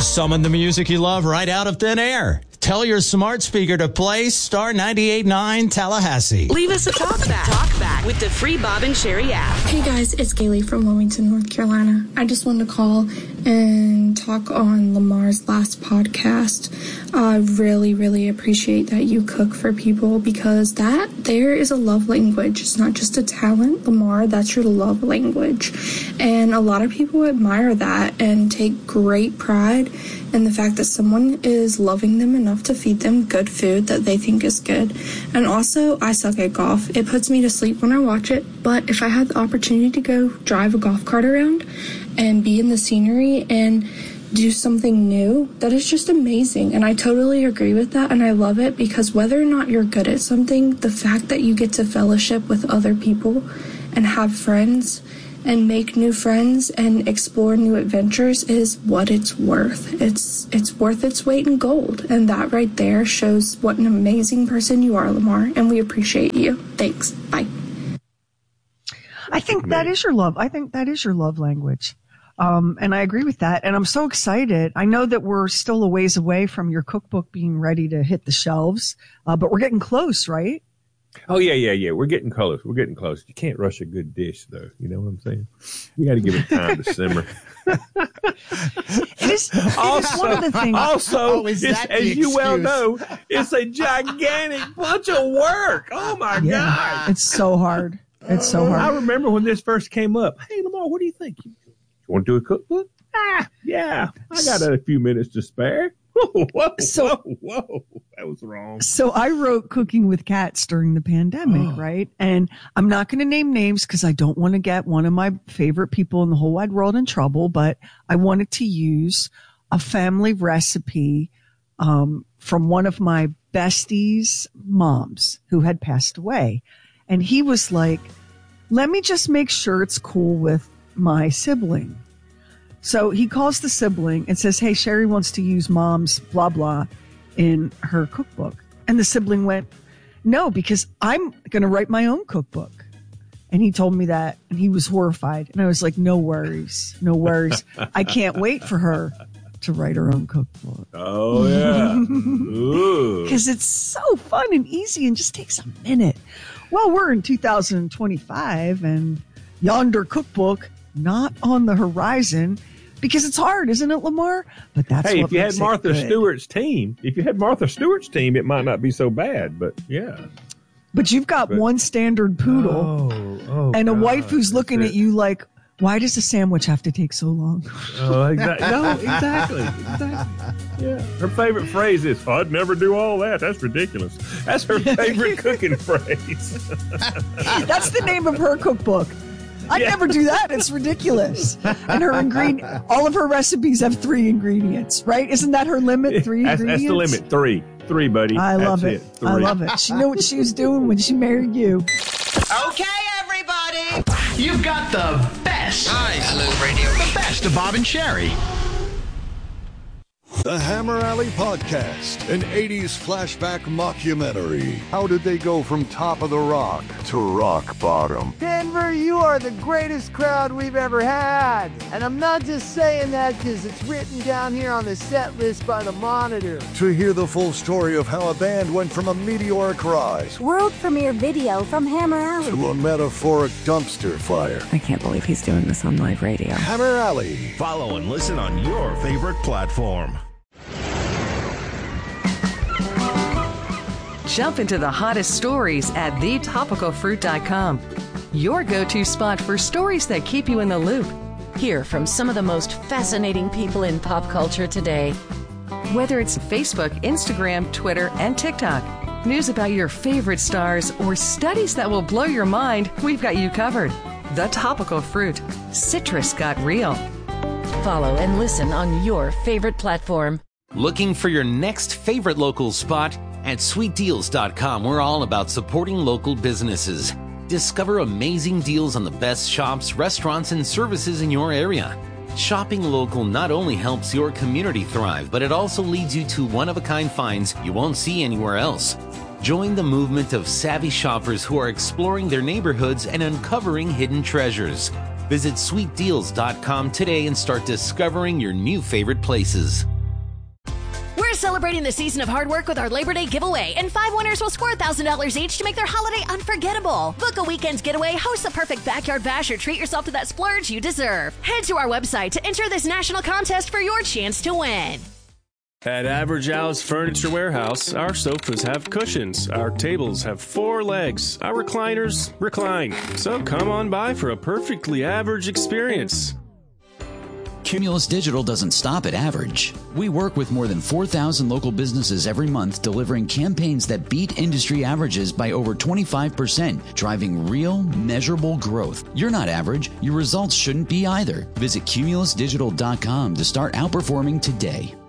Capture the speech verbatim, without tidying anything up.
Summon the music you love right out of thin air. Tell your smart speaker to play Star ninety-eight point nine Tallahassee. Leave us a talk back. Talk back with the free Bob and Sherry app. Hey guys, it's Gailey from Wilmington, North Carolina. I just wanted to call and talk on Lamar's last podcast. I really, really appreciate that you cook for people, because that there is a love language. It's not just a talent, Lamar. That's your love language. And a lot of people admire that and take great pride in the fact that someone is loving them enough to feed them good food that they think is good. And also, I suck at golf. It puts me to sleep when I watch it, but if I had the opportunity to go drive a golf cart around and be in the scenery and do something new, that is just amazing. And I totally agree with that, and I love it, because whether or not you're good at something, the fact that you get to fellowship with other people and have friends and make new friends and explore new adventures is what it's worth. It's it's worth its weight in gold. And that right there shows what an amazing person you are, Lamar. And we appreciate you. Thanks. Bye. I think that is your love. I think that is your love language. Um, and I agree with that. And I'm so excited. I know that we're still a ways away from your cookbook being ready to hit the shelves, uh, but we're getting close, right? Oh, yeah, yeah, yeah. We're getting close. We're getting close. You can't rush a good dish, though. You know what I'm saying? You got to give it time to simmer. It is, it also, is one of the things. Also, oh, it's, as you well know, it's a gigantic bunch of work. Oh, my yeah, God. It's so hard. It's so hard. I remember when this first came up. Hey, Lamar, what do you think? You want to do a cookbook? Ah, yeah. I got a few minutes to spare. Whoa, whoa, so, whoa, whoa. That was wrong. So I wrote Cooking with Cats during the pandemic, oh. right? And I'm not going to name names because I don't want to get one of my favorite people in the whole wide world in trouble, but I wanted to use a family recipe um, from one of my besties' moms who had passed away. And he was like, let me just make sure it's cool with my sibling. So he calls the sibling and says, hey, Sherry wants to use mom's blah, blah in her cookbook. And the sibling went, no, because I'm going to write my own cookbook. And he told me that, and he was horrified. And I was like, no worries, no worries. I can't wait for her to write her own cookbook. Oh, yeah. Because it's so fun and easy and just takes a minute. Well, we're in two thousand twenty-five, and yonder cookbook not on the horizon. Because it's hard, isn't it, Lamar? But that's hey, what if you makes had Martha it good. Stewart's team, if you had Martha Stewart's team, it might not be so bad. But yeah, but you've got but, one standard poodle oh, oh, and a God, wife who's looking it. at you like, why does the sandwich have to take so long? Oh, exactly. No, exactly, exactly. Yeah, her favorite phrase is, "I'd never do all that. That's ridiculous." That's her favorite cooking phrase. That's the name of her cookbook. I'd yeah. never do that. It's ridiculous. And her ingredient, all of her recipes have three ingredients, right? Isn't that her limit? Three that's, ingredients? That's the limit. Three. Three, buddy. I that's love it. it. I love it. She knew what she was doing when she married you. Okay, everybody. You've got the best. Hi. Hello, radio. The best of Bob and Sherry. The Hammer Alley Podcast, an eighties flashback mockumentary. How did they go from top of the rock to rock bottom? Denver, you are the greatest crowd we've ever had. And I'm not just saying that because it's written down here on the set list by the Monitor. To hear the full story of how a band went from a meteoric rise, world premiere video from Hammer Alley, to a metaphoric dumpster fire. I can't believe he's doing this on live radio. Hammer Alley. Follow and listen on your favorite platform. Jump into the hottest stories at the topical fruit dot com. Your go-to spot for stories that keep you in the loop. Hear from some of the most fascinating people in pop culture today. Whether it's Facebook, Instagram, Twitter, and TikTok, news about your favorite stars, or studies that will blow your mind, we've got you covered. The Topical Fruit. Citrus got real. Follow and listen on your favorite platform. Looking for your next favorite local spot? At sweet deals dot com, we're all about supporting local businesses. Discover amazing deals on the best shops, restaurants, and services in your area. Shopping local not only helps your community thrive, but it also leads you to one-of-a-kind finds you won't see anywhere else. Join the movement of savvy shoppers who are exploring their neighborhoods and uncovering hidden treasures. Visit sweet deals dot com today and start discovering your new favorite places. We're celebrating the season of hard work with our Labor Day giveaway, and five winners will score one thousand dollars each to make their holiday unforgettable. Book a weekend's getaway, host the perfect backyard bash, or treat yourself to that splurge you deserve. Head to our website to enter this national contest for your chance to win. At Average Al's Furniture Warehouse, our sofas have cushions, our tables have four legs, our recliners recline. So come on by for a perfectly average experience. Cumulus Digital doesn't stop at average. We work with more than four thousand local businesses every month, delivering campaigns that beat industry averages by over twenty-five percent, driving real, measurable growth. You're not average. Your results shouldn't be either. Visit cumulus digital dot com to start outperforming today.